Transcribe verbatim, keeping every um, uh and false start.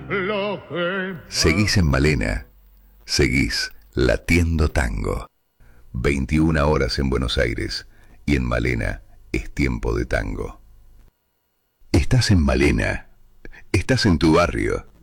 lo que... Seguís en Malena. Seguís latiendo tango. veintiuna horas en Buenos Aires y en Malena es tiempo de tango. Estás en Malena. Estás en tu barrio.